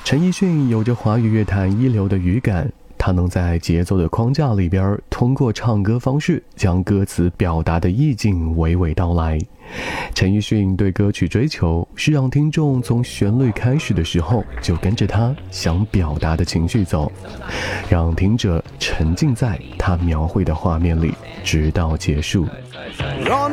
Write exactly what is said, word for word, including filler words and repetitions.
陈奕迅有着华语乐坛一流的语感，他能在节奏的框架里边，通过唱歌方式将歌词表达的意境娓娓道来。陈奕迅对歌曲追求是让听众从旋律开始的时候就跟着他想表达的情绪走，让听者沉浸在他描绘的画面里，直到结束。 若